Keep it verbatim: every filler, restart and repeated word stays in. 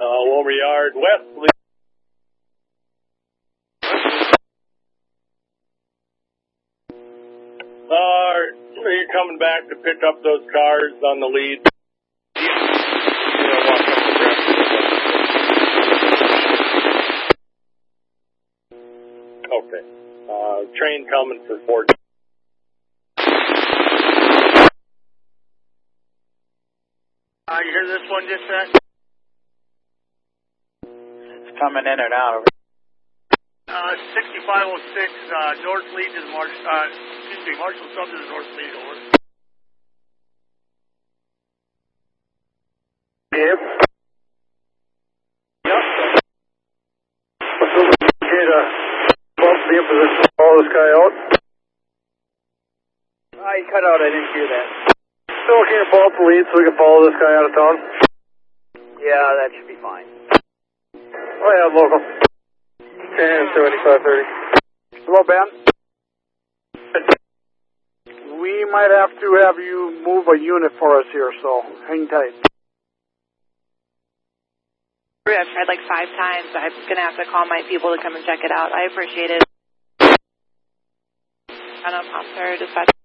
Lumberyard, West. Uh, are you coming back to pick up those cars on the lead? Okay. Uh, train coming for Fort. Uh, you hear this one just sec? It's coming in and out. Uh, sixty-five oh six, uh, North Lead to the Marsh, uh, excuse me, Marshall Sub to the North Lead, over. Yep. Yep. What's the okay to bump the imposition, follow this guy out? Ah, you cut out, I didn't hear that. Still okay to bump the lead so we can follow this guy out of town? Yeah, that should be fine. Oh yeah, local. ten seventy-five thirty. Hello, Ben. We might have to have you move a unit for us here, so hang tight. I've tried like five times. I'm going to have to call my people to come and check it out. I appreciate it. I don't know, Pop, sir, dispatch.